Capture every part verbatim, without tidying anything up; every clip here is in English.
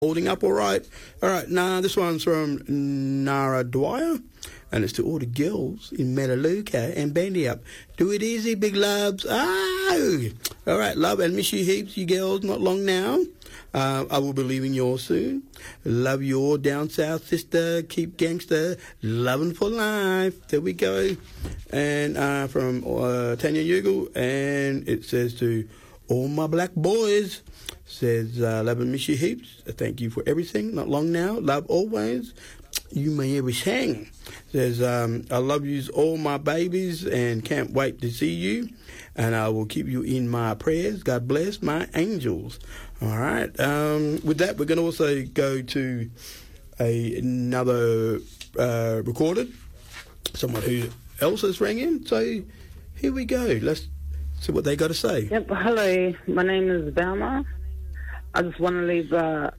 Holding up all right. All right, now this one's from Nara Dwyer, and it's to all the girls in Melaleuca and Bandy Up. Do it easy, big loves. Oh! All right, love and miss you heaps, you girls, not long now. Uh, I will be leaving you all soon. Love you all down south, sister. Keep gangster. Loving for life. There we go. And uh, from uh, Tanya Ugle, and it says to all my black boys, says, uh, love and miss you heaps. Thank you for everything. Not long now. Love always. You may ever hang. Says, um, I love yous all my babies and can't wait to see you. And I will keep you in my prayers. God bless my angels. All right. Um, with that, we're going to also go to a, another uh, recorded. Someone who else has rang in. So here we go. Let's see what they got to say. Yep. Hello. My name is Velma. I just want to leave a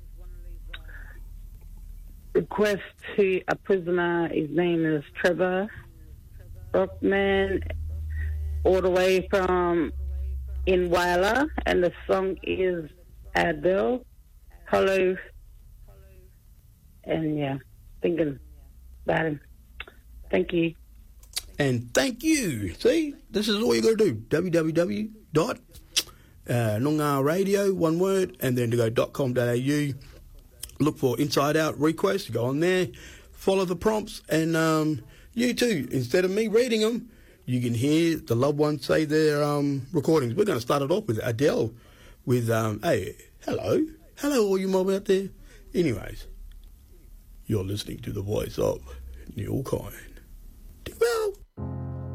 request to a prisoner. His name is Trevor Brockman, all the way from in Whyalla, and the song is Adele. Hello. And yeah, thinking about him. Thank you. And thank you. See, this is all you got to do. w w w dot Noongar Radio, one word, and then to go dot com dot a u. Look for Inside Out requests. Go on there, follow the prompts, and um, you too. Instead of me reading them, you can hear the loved ones say their um, recordings. We're going to start it off with Adele, with um, hey, hello, hello, all you mob out there. Anyways, you're listening to the voice of Neil Kine.